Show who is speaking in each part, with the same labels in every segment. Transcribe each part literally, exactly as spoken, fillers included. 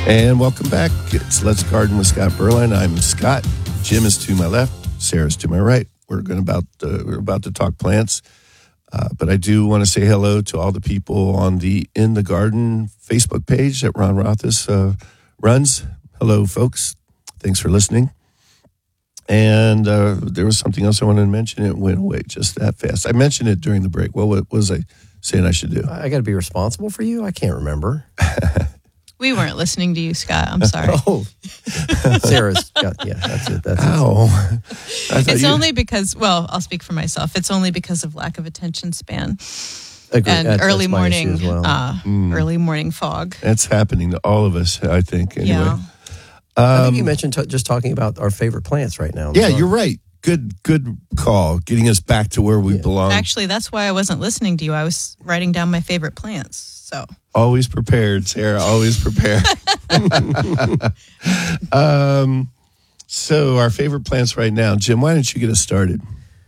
Speaker 1: And welcome back. It's Let's Garden with Scott Berline. I'm Scott. Jim is to my left. Sarah's to my right. We're going about uh, we're about to talk plants, uh, but I do want to say hello to all the people on the In the Garden Facebook page that Ron Rothis uh, runs. Hello, folks. Thanks for listening. And uh, there was something else I wanted to mention. It went away just that fast. I mentioned it during the break. Well, what was I saying I should do?
Speaker 2: I got to be responsible for you? I can't remember.
Speaker 3: We weren't listening to you, Scott. I'm sorry.
Speaker 2: Oh, Sarah's got, yeah, that's it. That's
Speaker 1: Ow.
Speaker 3: it. It's you... only because, well, I'll speak for myself. It's only because of lack of attention span.
Speaker 2: Agreed.
Speaker 3: And
Speaker 2: that,
Speaker 3: early morning,
Speaker 2: well.
Speaker 3: uh,
Speaker 1: mm.
Speaker 3: early morning fog.
Speaker 1: That's happening to all of us, I think. Anyway.
Speaker 3: Yeah.
Speaker 1: Um,
Speaker 2: I think you mentioned t- just talking about our favorite plants right now.
Speaker 1: Yeah, you're right. Good, good call. Getting us back to where we
Speaker 2: yeah.
Speaker 1: belong.
Speaker 3: Actually, that's why I wasn't listening to you. I was writing down my favorite plants. So
Speaker 1: always prepared, Sarah. Always prepared. um, so our favorite plants right now, Jim. Why don't you get us started?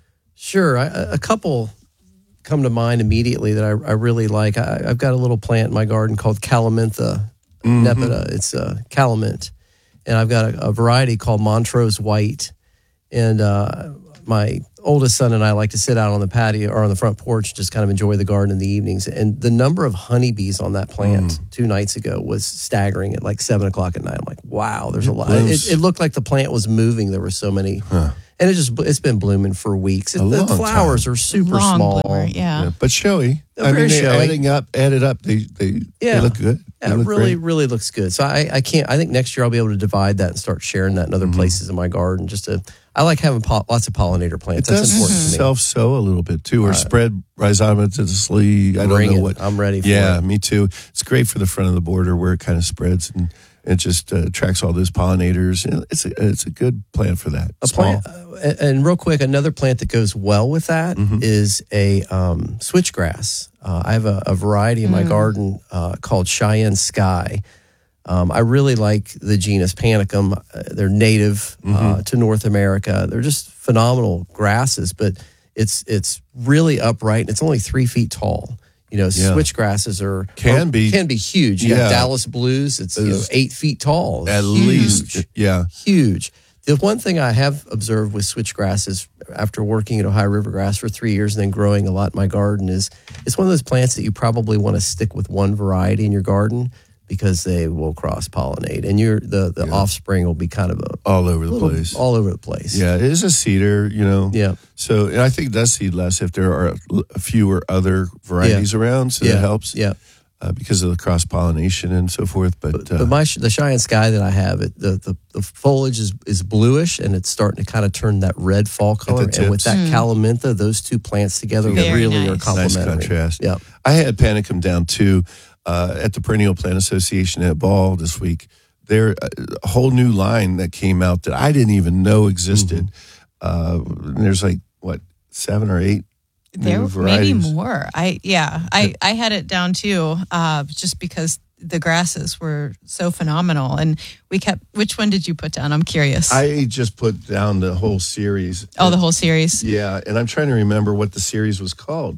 Speaker 2: Sure. I, a couple come to mind immediately that I, I really like. I, I've got a little plant in my garden called Calamintha
Speaker 1: Mm-hmm.
Speaker 2: nepeta. It's a uh, calamint, and I've got a, a variety called Montrose White. And uh, my oldest son and I like to sit out on the patio or on the front porch, just kind of enjoy the garden in the evenings. And the number of honeybees on that plant mm. two nights ago was staggering at like seven o'clock at night. I'm like, wow, there's a lot. It, it looked like the plant was moving. There were so many. Huh. And it just, it's been blooming for weeks. It, the flowers time. are super
Speaker 3: long
Speaker 2: small.
Speaker 3: Bloomer, yeah.
Speaker 1: yeah. But showy.
Speaker 2: They're
Speaker 1: I
Speaker 2: very
Speaker 1: mean, they
Speaker 2: showy.
Speaker 1: adding up, added up, they, they,
Speaker 2: yeah.
Speaker 1: they look good. They
Speaker 2: Yeah,
Speaker 1: look
Speaker 2: it really,
Speaker 1: great.
Speaker 2: really looks good. So I, I can't, I think next year I'll be able to divide that and start sharing that in other mm-hmm. places in my garden. Just to, I like having po- lots of pollinator plants.
Speaker 1: It
Speaker 2: That's
Speaker 1: does
Speaker 2: important to me.
Speaker 1: self-sow a little bit too, or
Speaker 2: uh,
Speaker 1: spread rhizomatously. I don't
Speaker 2: Bring
Speaker 1: know
Speaker 2: it.
Speaker 1: what.
Speaker 2: I'm ready for
Speaker 1: yeah,
Speaker 2: it.
Speaker 1: me too. It's great for the front of the border where it kind of spreads and it just uh, attracts all those pollinators. It's a, it's a good plant for that.
Speaker 2: A
Speaker 1: Small.
Speaker 2: plant, uh, and, and real quick, another plant that goes well with that
Speaker 1: mm-hmm.
Speaker 2: is a um, switchgrass. Uh, I have a, a variety in my mm. garden uh, called Cheyenne Sky. Um, I really like the genus Panicum. Uh, they're native mm-hmm. uh, to North America. They're just phenomenal grasses, but it's it's really upright. It's only three feet tall. You know,
Speaker 1: yeah.
Speaker 2: switchgrasses are
Speaker 1: can
Speaker 2: are,
Speaker 1: be
Speaker 2: can be huge. You
Speaker 1: yeah.
Speaker 2: got Dallas Blues. It's you know, eight feet tall.
Speaker 1: At
Speaker 2: huge,
Speaker 1: least, yeah,
Speaker 2: huge. The one thing I have observed with switchgrasses after working at Ohio Rivergrass for three years and then growing a lot in my garden is it's one of those plants that you probably want to stick with one variety in your garden because they will cross-pollinate and your the, the yeah. offspring will be kind of a
Speaker 1: all over the
Speaker 2: little,
Speaker 1: place.
Speaker 2: All over the place.
Speaker 1: Yeah, it is a cedar, you know.
Speaker 2: Yeah.
Speaker 1: So and I think it does seed less if there are fewer other varieties
Speaker 2: yeah.
Speaker 1: around, so
Speaker 2: yeah.
Speaker 1: that helps.
Speaker 2: Yeah.
Speaker 1: Uh, because of the cross-pollination and so forth. But,
Speaker 2: but,
Speaker 1: uh,
Speaker 2: but my the Cheyenne Sky that I have, it, the, the, the foliage is, is bluish, and it's starting to kind of turn that red fall color. And with that mm. Calamintha, those two plants together
Speaker 3: Very
Speaker 2: really
Speaker 3: nice.
Speaker 2: are complementary.
Speaker 1: Nice contrast.
Speaker 2: Yeah.
Speaker 1: I had Panicum down, too, uh, at the Perennial Plant Association at Ball this week. There a whole new line that came out that I didn't even know existed. Mm-hmm. Uh, there's like, what, seven or eight?
Speaker 3: There maybe more. I yeah. I, I had it down too, uh, just because the grasses were so phenomenal, and we kept. Which one did you put down? I'm curious.
Speaker 1: I just put down the whole series.
Speaker 3: Oh, the whole series.
Speaker 1: Yeah, and I'm trying to remember what the series was called.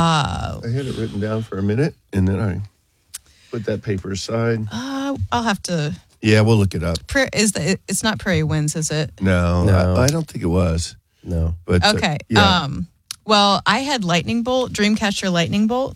Speaker 3: Uh,
Speaker 1: I had it written down for a minute, and then I put that paper aside.
Speaker 3: Uh, I'll have to.
Speaker 1: Yeah, we'll look it up.
Speaker 3: Pra- is the, it's not Prairie Winds, is it?
Speaker 1: No,
Speaker 2: no.
Speaker 1: I, I don't think it was.
Speaker 2: No,
Speaker 1: but
Speaker 3: okay.
Speaker 1: Uh, yeah.
Speaker 3: Um. Well, I had Lightning Bolt, Dreamcatcher Lightning Bolt.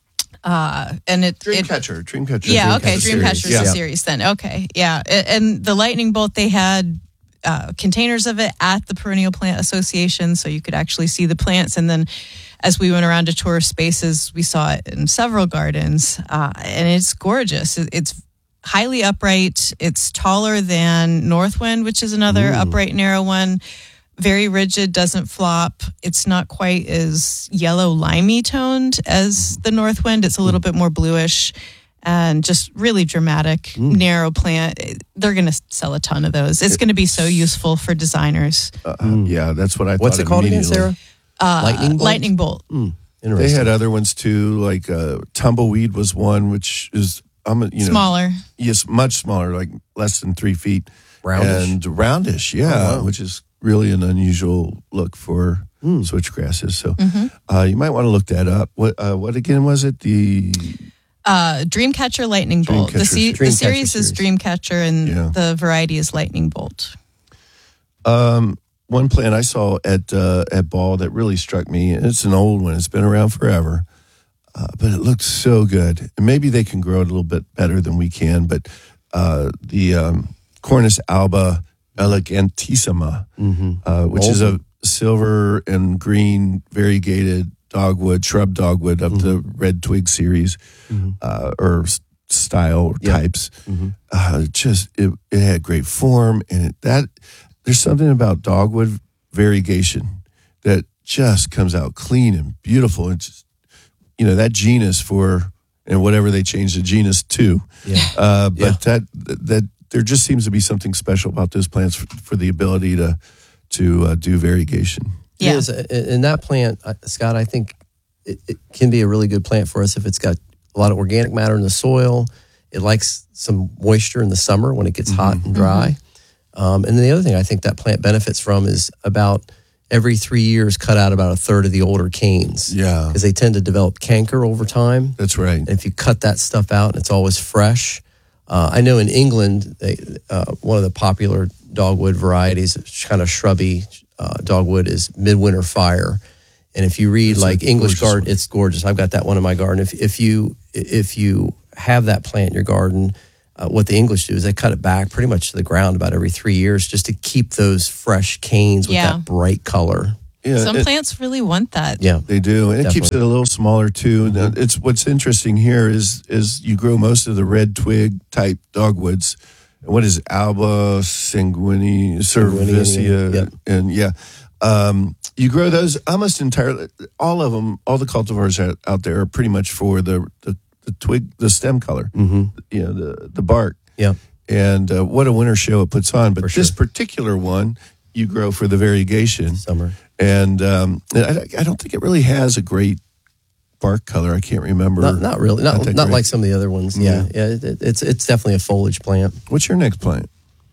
Speaker 3: Uh, and it
Speaker 1: Dreamcatcher,
Speaker 3: it,
Speaker 1: Dreamcatcher.
Speaker 3: Yeah,
Speaker 1: Dreamcatcher
Speaker 3: okay, Dreamcatcher's
Speaker 1: yeah.
Speaker 3: a series then. Okay, yeah. And the Lightning Bolt, they had uh, containers of it at the Perennial Plant Association, so you could actually see the plants. And then as we went around to tour spaces, we saw it in several gardens, uh, and it's gorgeous. It's highly upright. It's taller than Northwind, which is another Ooh. upright, narrow one. Very rigid, doesn't flop. It's not quite as yellow limey toned as the Northwind. It's a little bit more bluish and just really dramatic, mm. narrow plant. They're going to sell a ton of those. It's going to be so useful for designers.
Speaker 1: Uh, mm. Yeah, that's what I
Speaker 2: What's
Speaker 1: thought.
Speaker 2: What's it called again, Sarah?
Speaker 3: Uh,
Speaker 2: Lightning Bolt?
Speaker 3: Lightning Bolt.
Speaker 2: Mm.
Speaker 1: They had other ones too, like uh, Tumbleweed was one, which is I'm a, you know,
Speaker 3: smaller.
Speaker 1: Yes, much smaller, like less than three feet.
Speaker 2: Roundish.
Speaker 1: And roundish, yeah,
Speaker 2: oh, wow.
Speaker 1: which is really an unusual look for mm. switchgrasses. So
Speaker 3: mm-hmm.
Speaker 1: uh, you might want to look that up. What uh, what again was it? The
Speaker 3: Uh, Dreamcatcher Lightning Bolt. The,
Speaker 1: Dreamcatcher
Speaker 3: se-
Speaker 1: series.
Speaker 3: the
Speaker 2: Dreamcatcher
Speaker 3: series is
Speaker 2: series.
Speaker 3: Dreamcatcher, and
Speaker 1: Yeah.
Speaker 3: the variety is Lightning Bolt.
Speaker 1: Um, one plant I saw at uh, at Ball that really struck me, and it's an old one. It's been around forever, uh, but it looks so good. And maybe they can grow it a little bit better than we can. But uh, the um, Cornus alba elegantissima,
Speaker 2: Mm-hmm.
Speaker 1: uh, which
Speaker 2: Old
Speaker 1: is a silver and green variegated dogwood, shrub dogwood of the red twig series, uh, or s- style or
Speaker 2: Yeah.
Speaker 1: types. Uh, it just it, it had great form, and it, that there's something about dogwood variegation that just comes out clean and beautiful. It's just, you know, that genus for and whatever they changed the genus to.
Speaker 2: Yeah.
Speaker 1: Uh, but
Speaker 2: Yeah.
Speaker 1: that that there just seems to be something special about those plants for, for the ability to to uh, do variegation.
Speaker 3: Yeah.
Speaker 2: It is. And that plant, uh, Scott, I think it, it can be a really good plant for us if it's got a lot of organic matter in the soil. It likes some moisture in the summer when it gets hot and dry. Um, and then the other thing I think that plant benefits from is about every three years cut out about a third of the older canes.
Speaker 1: Yeah.
Speaker 2: Because they tend to develop canker over time.
Speaker 1: That's right.
Speaker 2: And if you cut that stuff out and it's always fresh, uh, I know in England, they, uh, one of the popular dogwood varieties, kind of shrubby uh, dogwood, is Midwinter Fire. And if you read
Speaker 1: It's
Speaker 2: like
Speaker 1: a
Speaker 2: English
Speaker 1: gorgeous
Speaker 2: garden,
Speaker 1: one.
Speaker 2: it's gorgeous. I've got that one in my garden. If if you if you have that plant in your garden, uh, what the English do is they cut it back pretty much to the ground about every three years just to keep those fresh canes with
Speaker 3: Yeah.
Speaker 2: that bright color.
Speaker 1: Yeah,
Speaker 3: Some
Speaker 1: it-
Speaker 3: plants really want that.
Speaker 2: Yeah.
Speaker 1: They do, and it keeps
Speaker 2: Definitely.
Speaker 1: it a little smaller too. Now, It's what's interesting here is is you grow most of the red twig type dogwoods. What is it? Alba sanguinea, cerevisia,
Speaker 2: Yep.
Speaker 1: and yeah, um, you grow those almost entirely. All of them, all the cultivars out, out there are pretty much for the the, the twig, the stem color. Mm-hmm. You know, the the bark.
Speaker 2: Yeah.
Speaker 1: And uh, what a winter show it puts on. But
Speaker 2: For
Speaker 1: this
Speaker 2: sure.
Speaker 1: particular one, you grow for the variegation.
Speaker 2: Summer.
Speaker 1: And um, I, I don't think it really has a great bark color. I can't remember.
Speaker 2: Not, not really. Not,
Speaker 1: that
Speaker 2: not
Speaker 1: great.
Speaker 2: like some of the other ones. Yeah. Yeah. it, it- it's, it's definitely a foliage plant.
Speaker 1: What's your next plant?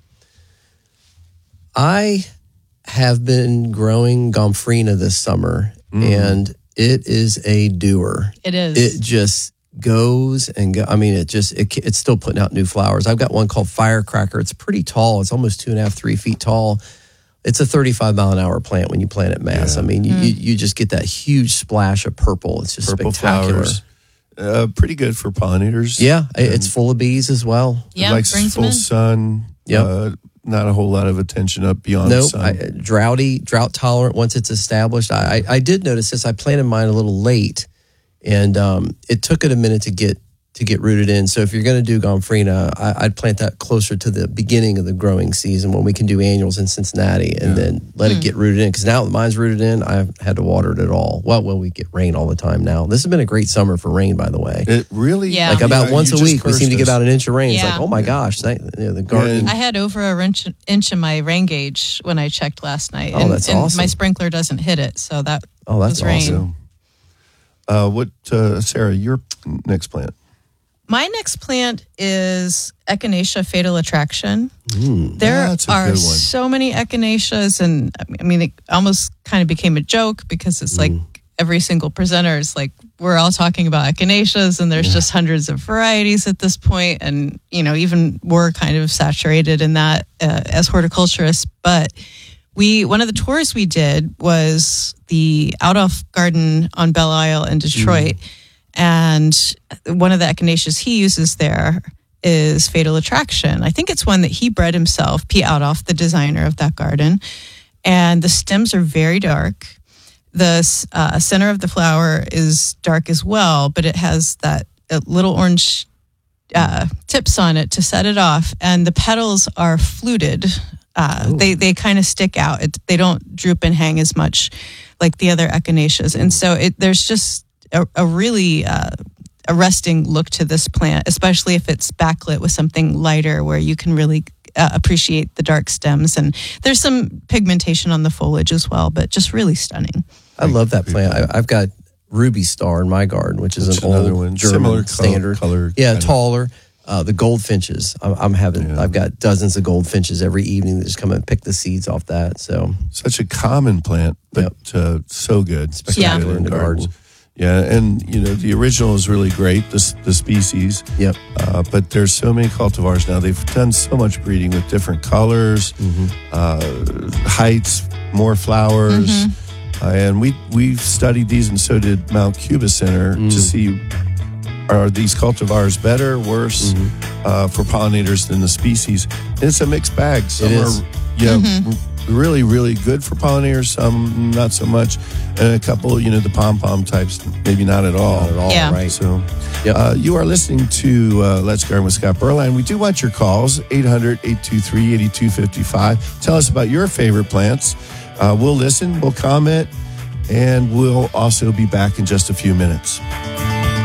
Speaker 2: I have been growing Gomphrena this summer, and it is a doer.
Speaker 3: It is.
Speaker 2: It just goes and go. I mean, it just it, it's still putting out new flowers. I've got one called Firecracker. It's pretty tall. It's almost two and a half, three feet tall. It's a thirty-five mile an hour plant when you plant it mass.
Speaker 1: Yeah.
Speaker 2: I mean, you, you you just get that huge splash of purple. It's just
Speaker 1: Purple
Speaker 2: spectacular.
Speaker 1: flowers. Uh, pretty good for pollinators.
Speaker 2: Yeah, it- it's full of bees as well.
Speaker 1: It
Speaker 3: yeah,
Speaker 1: likes
Speaker 3: brings them
Speaker 1: full
Speaker 3: in.
Speaker 1: sun.
Speaker 2: Yep.
Speaker 1: Uh, not a whole lot of attention up beyond the
Speaker 2: No,
Speaker 1: sun.
Speaker 2: I, droughty, drought tolerant once it's established. I, I, I did notice this. I planted mine a little late, and um, it took it a minute to get to get rooted in. So if you're going to do Gomphrena, I, I'd plant that closer to the beginning of the growing season when we can do annuals in Cincinnati, and then let it get rooted in. Because now that mine's rooted in, I haven't had to water it at all. Well, well, we get rain all the time now. This has been a great summer for rain, by the way.
Speaker 1: it really,
Speaker 3: Yeah.
Speaker 2: Like about
Speaker 1: Yeah,
Speaker 2: once
Speaker 1: you
Speaker 2: a
Speaker 1: just
Speaker 2: week, we seem to
Speaker 1: cursed
Speaker 2: get
Speaker 1: us.
Speaker 2: about an inch of rain. It's
Speaker 3: Yeah.
Speaker 2: like, oh my gosh, that, you know, the garden.
Speaker 3: I had over a inch, inch in my rain gauge when I checked last night.
Speaker 2: Oh,
Speaker 3: and,
Speaker 2: that's
Speaker 3: and
Speaker 2: awesome.
Speaker 3: my sprinkler doesn't hit it, so that
Speaker 2: Oh, that's
Speaker 3: was rain.
Speaker 2: awesome.
Speaker 1: Uh, what, uh, Sarah, your next plant?
Speaker 3: My next plant is Echinacea Fatal Attraction. There
Speaker 1: That's a
Speaker 3: are
Speaker 1: good one.
Speaker 3: so many echinaceas, and I mean, it almost kind of became a joke because it's like every single presenter is like, we're all talking about echinaceas, and there's just hundreds of varieties at this point, and you know, even we're kind of saturated in that uh, as horticulturists. But we one of the tours we did was the Out Off Garden on Belle Isle in Detroit. And one of the echinaceas he uses there is Fatal Attraction. I think it's one that he bred himself, Pete Outoff, the designer of that garden. And the stems are very dark. The uh, center of the flower is dark as well, but it has that uh, little orange uh, tips on it to set it off. And the petals are fluted. Uh, they they kind of stick out. It, they don't droop and hang as much like the other echinaceas. And so it there's just a, a really uh, arresting look to this plant, especially if it's backlit with something lighter where you can really uh, appreciate the dark stems. And there's some pigmentation on the foliage as well, but just really stunning.
Speaker 2: I love that plant. I, I've got Ruby Star in my garden, which is
Speaker 1: Which
Speaker 2: an
Speaker 1: is another
Speaker 2: old
Speaker 1: one.
Speaker 2: German
Speaker 1: Similar color-
Speaker 2: standard.
Speaker 1: color
Speaker 2: yeah,
Speaker 1: kind of-
Speaker 2: taller. Uh, the goldfinches. I'm, I'm having.
Speaker 1: Yeah.
Speaker 2: I've got dozens of goldfinches every evening that just come and pick the seeds off that. So
Speaker 1: Such a common plant, but uh, so good.
Speaker 2: spectacular
Speaker 3: Yeah.
Speaker 2: in the garden.
Speaker 1: Yeah, and you know the original is really great, the the species.
Speaker 2: Yep.
Speaker 1: Uh, but there's so many cultivars now. They've done so much breeding with different colors,
Speaker 2: Mm-hmm.
Speaker 1: uh, heights, more flowers,
Speaker 3: Mm-hmm.
Speaker 1: uh, and we we've studied these, and so did Mount Cuba Center
Speaker 2: Mm.
Speaker 1: to see are these cultivars better, worse
Speaker 2: Mm-hmm.
Speaker 1: uh, for pollinators than the species. And it's a mixed bag. Some
Speaker 2: It is.
Speaker 1: are you know,
Speaker 3: Mm-hmm.
Speaker 1: really really good for pollinators, some not so much, and a couple you know the pom pom types maybe not at all.
Speaker 2: Not at all,
Speaker 3: Yeah.
Speaker 2: right?
Speaker 1: So,
Speaker 2: Yep.
Speaker 1: uh, you are listening to uh, Let's Garden with Scott Berline. We do want your calls, eight hundred, eight two three, eight two five five. Tell us about your favorite plants. Uh, we'll listen, we'll comment, and we'll also be back in just a few minutes.